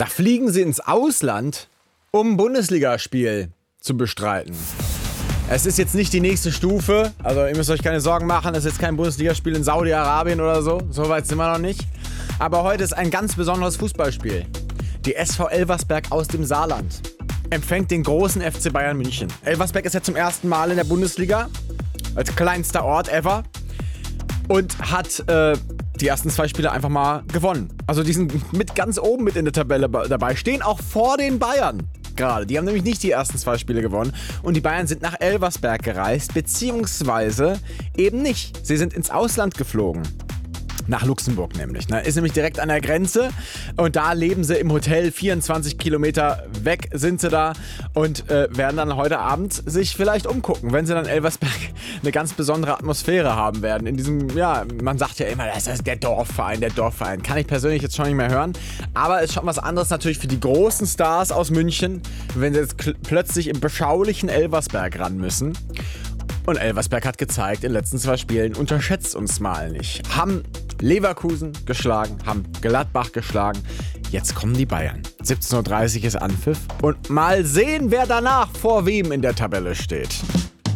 Da fliegen sie ins Ausland, um ein Bundesligaspiel zu bestreiten. Es ist jetzt nicht die nächste Stufe, also ihr müsst euch keine Sorgen machen, es ist jetzt kein Bundesligaspiel in Saudi-Arabien oder so, so weit sind wir noch nicht. Aber heute ist ein ganz besonderes Fußballspiel. Die SV Elversberg aus dem Saarland empfängt den großen FC Bayern München. Elversberg ist ja zum ersten Mal in der Bundesliga, als kleinster Ort ever, und hat die ersten 2 Spiele einfach mal gewonnen. Also die sind mit ganz oben mit in der Tabelle dabei, stehen auch vor den Bayern gerade. Die haben nämlich nicht die ersten 2 Spiele gewonnen und die Bayern sind nach Elversberg gereist, beziehungsweise eben nicht. Sie sind ins Ausland geflogen. Nach Luxemburg nämlich. Ist nämlich direkt an der Grenze und da leben sie im Hotel, 24 Kilometer weg sind sie da und werden dann heute Abend sich vielleicht umgucken, wenn sie dann Elversberg eine ganz besondere Atmosphäre haben werden. In diesem, ja, man sagt ja immer, das ist der Dorfverein. Kann ich persönlich jetzt schon nicht mehr hören, aber es ist schon was anderes natürlich für die großen Stars aus München, wenn sie jetzt plötzlich im beschaulichen Elversberg ran müssen. Und Elversberg hat gezeigt, in den letzten 2 Spielen, unterschätzt uns mal nicht. Haben Leverkusen geschlagen, haben Gladbach geschlagen. Jetzt kommen die Bayern. 17:30 Uhr ist Anpfiff. Und mal sehen, wer danach vor wem in der Tabelle steht.